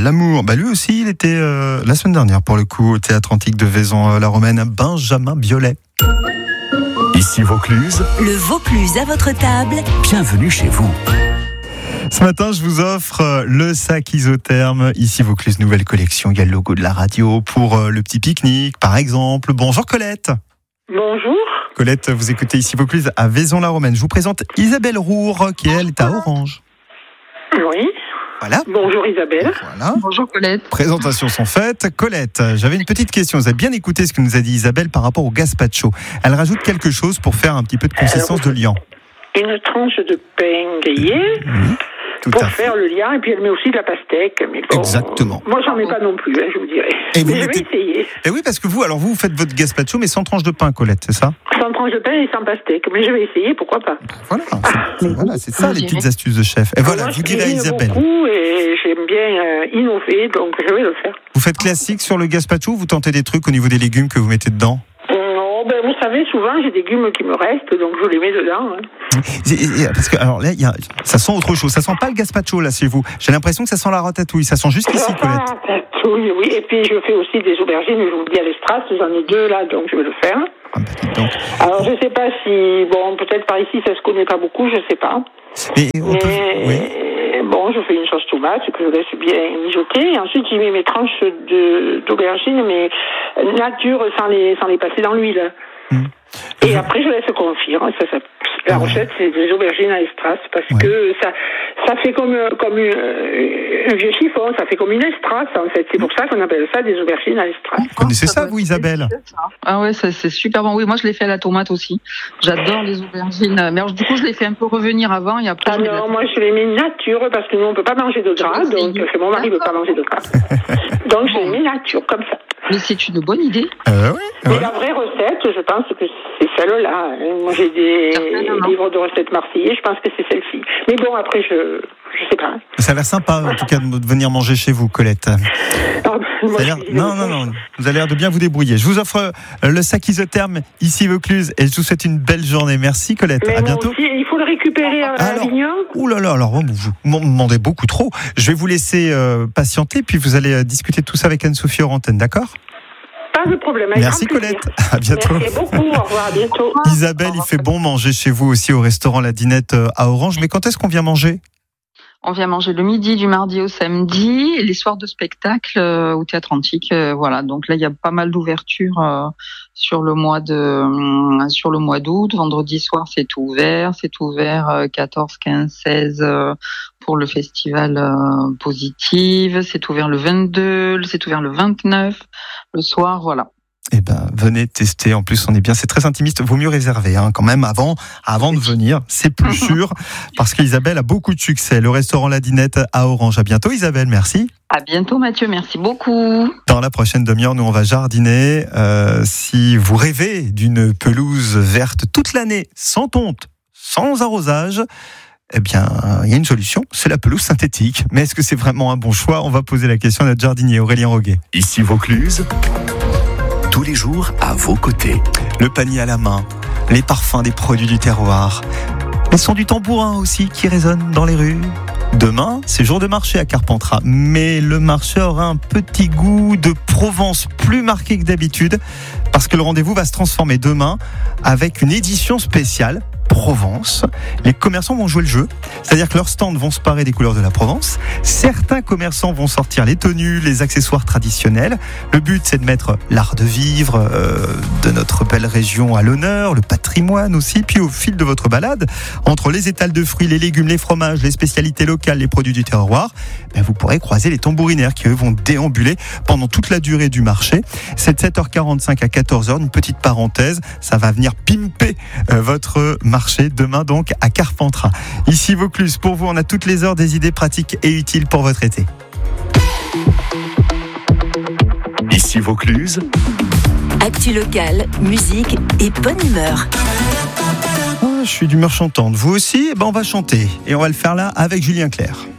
l'amour. Lui aussi, il était la semaine dernière, pour le coup, au Théâtre Antique de Vaison-la-Romaine, Benjamin Biolay. Ici Vaucluse. Le Vaucluse à votre table. Bienvenue chez vous. Ce matin, je vous offre le sac isotherme. Ici Vaucluse, nouvelle collection. Il y a le logo de la radio pour le petit pique-nique, par exemple. Bonjour Colette. Bonjour. Colette, vous écoutez Ici Vaucluse à Vaison-la-Romaine. Je vous présente Isabelle Roure, qui elle est à Orange. Oui. Voilà. Bonjour Isabelle. Voilà. Bonjour Colette. Présentations sont faites. Colette, j'avais une petite question. Vous avez bien écouté ce que nous a dit Isabelle par rapport au gazpacho. Elle rajoute quelque chose pour faire un petit peu de consistance de liant. Une tranche de pain grillé. Pour faire le liant, et puis elle met aussi de la pastèque. Mais bon, exactement. Moi, j'en mets pas non plus, je vous dirais. Et vous je vais essayer. Et oui, parce que vous faites votre gazpacho, mais sans tranche de pain, Colette, c'est ça? Sans tranche de pain et sans pastèque. Mais je vais essayer, pourquoi pas. Voilà, c'est ça les petites astuces de chef. Et voilà, moi, vous direz à Isabelle. Beaucoup et j'aime bien innover, donc je vais le faire. Vous faites classique sur le gazpacho ou vous tentez des trucs au niveau des légumes que vous mettez dedans? Vous savez, souvent, j'ai des légumes qui me restent, donc je les mets dedans. Parce que, alors là, ça sent autre chose. Ça sent pas le gazpacho, là, chez vous. J'ai l'impression que ça sent la ratatouille. Ça sent jusqu'ici, Colette. Ratatouille, oui. Et puis, je fais aussi des aubergines, je vous le dis, à l'estrasse. J'en ai 2, là, donc je vais le faire. Donc. Alors, je sais pas si... Bon, peut-être par ici, ça se connaît pas beaucoup, je sais pas. Mais bon, je fais une sauce tomate que je laisse bien mijoter. Et ensuite, j'y mets mes tranches d'aubergines, mais nature, sans les passer dans l'huile. Et après, je laisse confire. La recette, c'est des aubergines à estrasse, parce que ça fait comme un vieux chiffon, ça fait comme une estrasse, en fait. C'est pour ça qu'on appelle ça des aubergines à estrasse. Vous connaissez ça, vous, Isabelle? Ah ouais, c'est super bon. Oui, moi, je l'ai fait à la tomate aussi. J'adore les aubergines. Mais alors, du coup, je les fais un peu revenir avant et après. Moi, je les mets nature, parce que nous, on peut pas manger de gras, donc mon mari veut pas manger de gras. Donc, je les mets nature, comme ça. Mais c'est une bonne idée. Mais la vraie recette, je pense que c'est celle-là. Moi, j'ai des livres de recettes marseillais, je pense que c'est celle-ci. Mais bon, après, je sais pas. Ça a l'air sympa, en tout cas, de venir manger chez vous, Colette. Non, vous avez l'air de bien vous débrouiller. Je vous offre le sac isotherme ici Vaucluse et je vous souhaite une belle journée. Merci, Colette. Mais à bientôt. Aussi, il faut le récupérer à Avignon. Alors vous m'en demandez beaucoup trop. Je vais vous laisser patienter, puis vous allez discuter de tout ça avec Anne-Sophie Orantène, d'accord? Pas de problème. Merci Colette, à bientôt. Merci beaucoup, au revoir, à bientôt. Isabelle, il fait bon manger chez vous aussi au restaurant La Dinette à Orange, mais quand est-ce qu'on vient manger? On vient manger le midi du mardi au samedi, et les soirs de spectacle au Théâtre Antique. Voilà, donc là il y a pas mal d'ouvertures sur le mois d'août. Vendredi soir c'est ouvert 14, 15, 16 pour le festival Positive. C'est ouvert le 22, c'est ouvert le 29 le soir. Voilà. Eh ben, venez tester. En plus, on est bien. C'est très intimiste. Vaut mieux réserver, quand même, avant de venir. C'est plus sûr. Parce qu'Isabelle a beaucoup de succès. Le restaurant La Dinette à Orange. À bientôt, Isabelle. Merci. À bientôt, Mathieu. Merci beaucoup. Dans la prochaine demi-heure, nous, on va jardiner. Si vous rêvez d'une pelouse verte toute l'année, sans tonte, sans arrosage, eh bien, il y a une solution. C'est la pelouse synthétique. Mais est-ce que c'est vraiment un bon choix? On va poser la question à notre jardinier, Aurélien Roguet. Ici Vaucluse. Tous les jours à vos côtés. Le panier à la main, les parfums des produits du terroir, les sons du tambourin aussi qui résonnent dans les rues. Demain, c'est jour de marché à Carpentras, mais le marché aura un petit goût de Provence plus marqué que d'habitude, parce que le rendez-vous va se transformer demain avec une édition spéciale Provence. Les commerçants vont jouer le jeu, c'est-à-dire que leurs stands vont se parer des couleurs de la Provence. Certains commerçants vont sortir les tenues, les accessoires traditionnels. Le but, c'est de mettre l'art de vivre de notre belle région à l'honneur, le patrimoine aussi. Puis au fil de votre balade, entre les étals de fruits, les légumes, les fromages, les spécialités locales, les produits du terroir, vous pourrez croiser les tambourinaires qui, eux, vont déambuler pendant toute la durée du marché. C'est de 7h45 à 14h, une petite parenthèse. Ça va venir pimper votre marché demain donc à Carpentras. Ici Vaucluse, pour vous, on a toutes les heures des idées pratiques et utiles pour votre été. Ici Vaucluse. Actu locale, musique et bonne humeur. Je suis d'humeur chantante. Vous aussi? On va chanter. Et on va le faire là avec Julien Clerc.